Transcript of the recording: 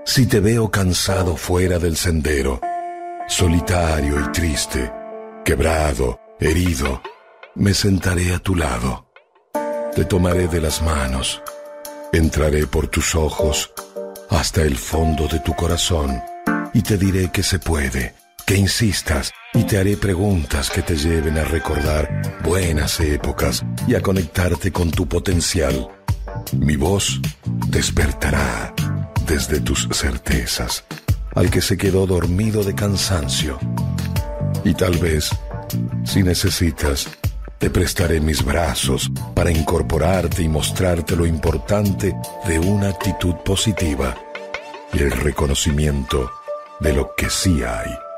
Si te veo cansado fuera del sendero, solitario y triste, quebrado, herido, me sentaré a tu lado. Te tomaré de las manos, entraré por tus ojos hasta el fondo de tu corazón y te diré que se puede, que insistas, y te haré preguntas que te lleven a recordar buenas épocas y a conectarte con tu potencial. Mi voz despertará desde tus certezas al que se quedó dormido de cansancio. Y tal vez, si necesitas, te prestaré mis brazos para incorporarte y mostrarte lo importante de una actitud positiva y el reconocimiento de lo que sí hay.